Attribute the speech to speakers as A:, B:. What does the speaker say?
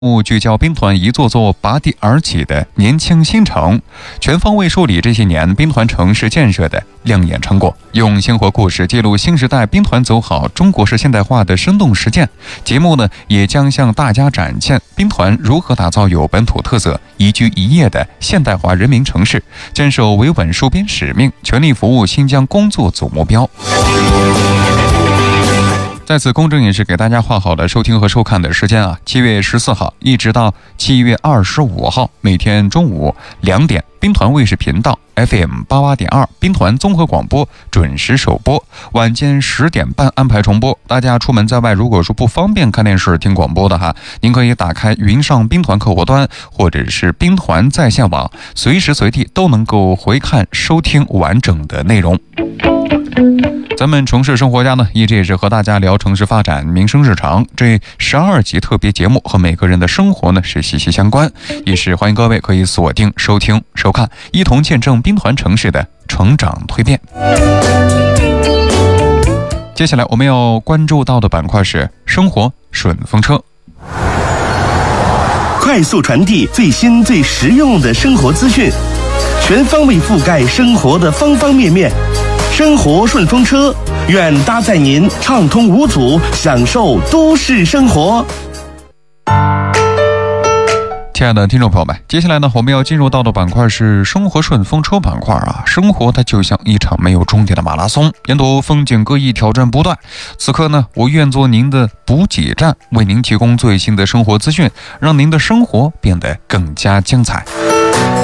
A: 聚焦兵团一座座拔地而起的年轻新城，全方位梳理这些年兵团城市建设的亮眼成果，用鲜活故事记录新时代兵团走好中国式现代化的生动实践。节目呢，也将向大家展现兵团如何打造有本土特色、宜居宜业的现代化人民城市，坚守维稳戍边使命，全力服务新疆工作组目标。在此公正也是给大家画好了收听和收看的时间，7月14号一直到7月25号，每天中午2点，兵团卫视频道 FM88.2 兵团综合广播准时首播，晚间10点半安排重播。大家出门在外，如果说不方便看电视听广播的您可以打开云上兵团客户端或者是兵团在线网，随时随地都能够回看收听完整的内容。咱们城市生活家呢，一直也是和大家聊城市发展、民生日常。这12集特别节目和每个人的生活呢是息息相关，也是欢迎各位可以锁定收听收看，一同见证兵团城市的成长蜕变。接下来我们要关注到的板块是生活顺风车，
B: 快速传递最新最实用的生活资讯，全方位覆盖生活的方方面面。生活顺风车，愿搭载您畅通无阻，享受都市生活。
A: 亲爱的听众朋友们，接下来呢，我们要进入到的板块是生活顺风车板块生活它就像一场没有终点的马拉松，沿途风景各异，挑战不断。此刻呢，我愿做您的补给站，为您提供最新的生活资讯，让您的生活变得更加精彩。